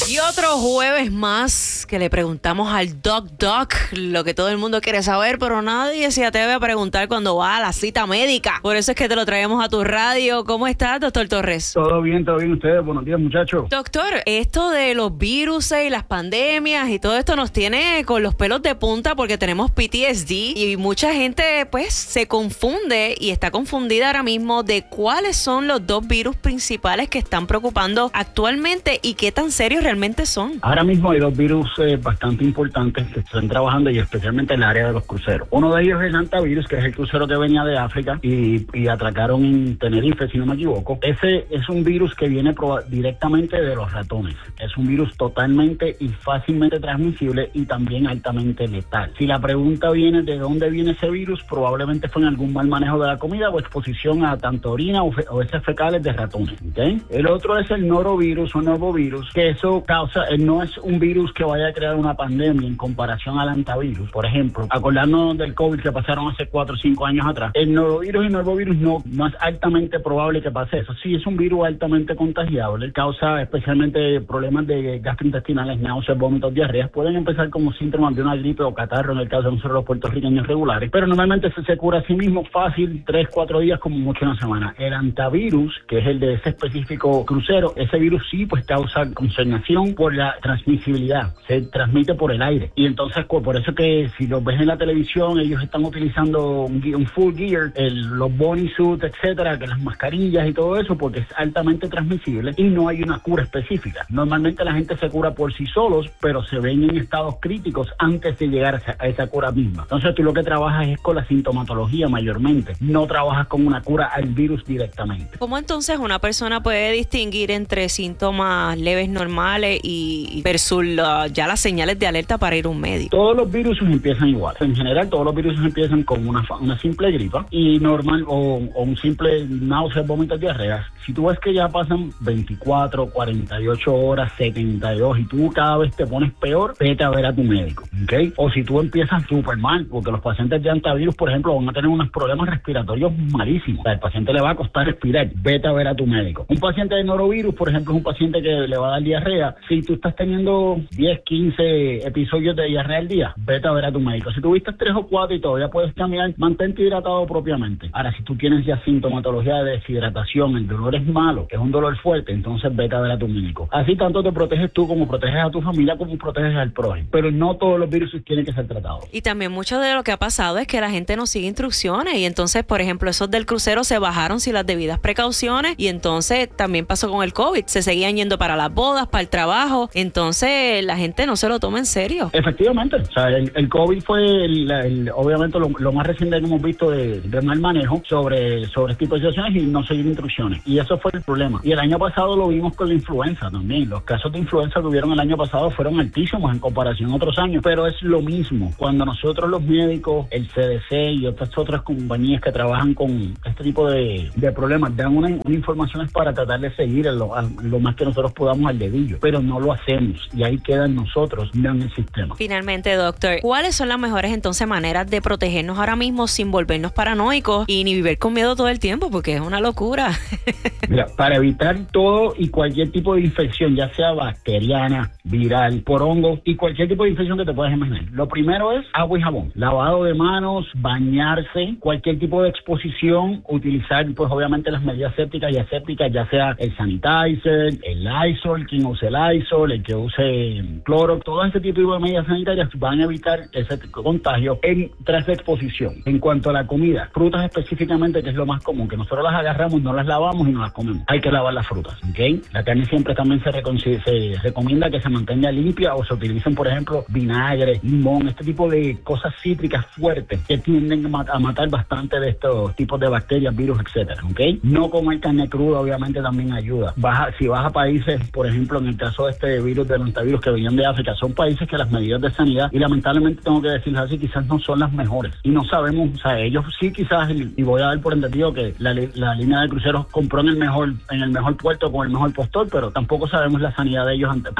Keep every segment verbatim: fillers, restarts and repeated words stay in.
Y otro jueves más que le preguntamos al Doc Doc lo que todo el mundo quiere saber, pero nadie se atreve a preguntar cuando va a la cita médica. Por eso es que te lo traemos a tu radio. ¿Cómo estás, doctor Torres? Todo bien, todo bien ustedes. Buenos días, muchachos. Doctor, esto de los virus y las pandemias y todo esto nos tiene con los pelos de punta porque tenemos P T S D y mucha gente pues se confunde y está confundida ahora mismo de cuáles son los dos virus principales que están preocupando actualmente y qué tan serios realmente son. Ahora mismo hay dos virus eh, bastante importantes que están trabajando y especialmente en el área de los cruceros. Uno de ellos es el hantavirus, que es el crucero que venía de África y, y atracaron en Tenerife, si no me equivoco. Ese es un virus que viene proba- directamente de los ratones. Es un virus totalmente y fácilmente transmisible y también altamente letal. Si la pregunta viene de dónde viene ese virus, probablemente fue en algún mal manejo de la comida o exposición a tanto orina o, fe- o heces fecales de ratones. ¿Okay? El otro es el norovirus o norovirus, que eso causa, eh, no es un virus que vaya a crear una pandemia en comparación al hantavirus. Por ejemplo, acordarnos del COVID que pasaron hace cuatro o cinco años atrás. El norovirus y norovirus no, no es altamente probable que pase eso. Sí, es un virus altamente contagiable. Causa especialmente problemas de gastrointestinales, náuseas, vómitos, diarreas. Pueden empezar como síntomas de una gripe o catarro en el caso de nosotros los puertorriqueños regulares. Pero normalmente se, se cura a sí mismo fácil, tres, cuatro días, como mucho una semana. El hantavirus, que es el de ese específico crucero, ese virus sí pues causa consternación por la transmisibilidad, se transmite por el aire y entonces por eso que si los ves en la televisión ellos están utilizando un, un full gear, el, los bodysuits, etcétera, que las mascarillas y todo eso porque es altamente transmisible y no hay una cura específica. Normalmente la gente se cura por sí solos, pero se ven en estados críticos antes de llegar a esa, a esa cura misma. Entonces tú lo que trabajas es con la sintomatología mayormente, no trabajas con una cura al virus directamente. ¿Cómo entonces una persona puede distinguir entre síntomas leves normales y versus la, ya las señales de alerta para ir a un médico? Todos los virus empiezan igual. En general, todos los virus empiezan con una, una simple gripa y normal o, o un simple náuseas, vómitos, diarreas. Si tú ves que ya pasan veinticuatro, cuarenta y ocho horas, setenta y dos y tú cada vez te pones peor, vete a ver a tu médico, ¿ok? O si tú empiezas súper mal, porque los pacientes de hantavirus, por ejemplo, van a tener unos problemas respiratorios malísimos. O sea, el paciente le va a costar respirar, vete a ver a tu médico. Un paciente de norovirus, por ejemplo, es un paciente que le va a dar diarrea. Si tú estás teniendo diez, quince episodios de diarrea al día, vete a ver a tu médico. Si tuviste tres o cuatro y todavía puedes caminar, mantente hidratado propiamente. Ahora, si tú tienes ya sintomatología de deshidratación, el dolor es malo, es un dolor fuerte, entonces vete a ver a tu médico. Así tanto te proteges tú como proteges a tu familia como proteges al prójimo. Pero no todos los virus tienen que ser tratados. Y también mucho de lo que ha pasado es que la gente no sigue instrucciones y entonces, por ejemplo, esos del crucero se bajaron sin las debidas precauciones y entonces también pasó con el COVID. Se seguían yendo para las bodas, para el trabajo. Entonces la gente no se lo toma en serio. Efectivamente. O sea, el, el COVID fue el, el, obviamente lo, lo más reciente que hemos visto de, de mal manejo sobre, sobre este tipo de situaciones y no seguir instrucciones. Y eso fue el problema. Y el año pasado lo vimos con la influenza también. Los casos de influenza que hubieron el año pasado fueron altísimos en comparación a otros años, pero es lo mismo. Cuando nosotros los médicos, el C D C y otras otras compañías que trabajan con este tipo de, de problemas dan una, una información es para tratar de seguir lo, lo más que nosotros podamos al dedillo, pero no lo hacemos y ahí quedan nosotros, no en el sistema. Finalmente, doctor, ¿cuáles son las mejores entonces maneras de protegernos ahora mismo sin volvernos paranoicos y ni vivir con miedo todo el tiempo? Porque es una locura. Mira, para evitar todo y cualquier tipo de infección, ya sea bacteriana, viral, por hongo y cualquier tipo de infección que te puedas imaginar. Lo primero es agua y jabón, lavado de manos, bañarse, cualquier tipo de exposición, utilizar pues obviamente las medidas sépticas y asépticas, ya sea el sanitizer, el Lysol, quien use el Lysol, el que use cloro, todo ese tipo de medidas sanitarias van a evitar ese contagio en tras exposición. En cuanto a la comida, frutas específicamente, que es lo más común, que nosotros las agarramos, no las lavamos y no las comemos. Hay que lavar las frutas, ¿ok? La carne siempre también se, recon- se recomienda que se mantenga limpia o se utilicen, por ejemplo, vinagre, limón, este tipo de cosas cítricas fuertes que tienden a, mat- a matar bastante de estos tipos de bacterias, virus, etcétera, ¿ok? No comer carne cruda, obviamente también ayuda. Vas a, si vas a países, por ejemplo, en el caso de este virus, del hantavirus que venían de África, son países que las medidas de sanidad, y lamentablemente tengo que decirles así, quizás no son las mejores. Y no sabemos, o sea, ellos sí quizás, y voy a dar por entendido que la, la línea de cruceros compró en el mejor en el mejor puerto con el mejor postor, pero tampoco sabemos la sanidad de ellos ante, anteriormente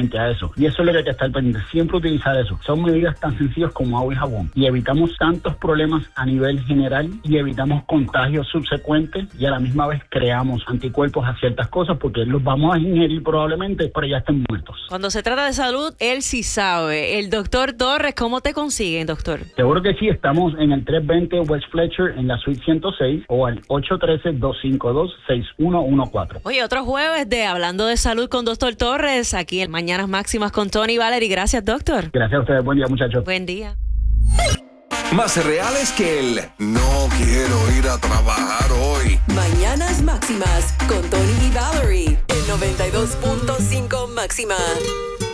frente a eso. Y eso es lo que hay que estar pendiente, siempre utilizar eso. Son medidas tan sencillas como agua y jabón. Y evitamos tantos problemas a nivel general y evitamos contagios subsecuentes y a la misma vez creamos anticuerpos a ciertas cosas porque los vamos a ingerir probablemente, pero ya estén muertos. Cuando se trata de salud, él sí sabe. El doctor Torres, ¿cómo te consiguen, doctor? Seguro que sí, estamos en el trescientos veinte West Fletcher en la suite ciento seis o al ocho uno tres, dos cinco dos, seis uno uno cuatro. Oye, otro jueves de Hablando de Salud con doctor Torres, aquí en Mañanas Máximas con Tony y Valerie. Gracias, doctor. Gracias a ustedes. Buen día, muchachos. Buen día. Más reales que el no quiero ir a trabajar hoy. Mañanas Máximas con Tony y Valerie en noventa y dos punto cinco Máxima.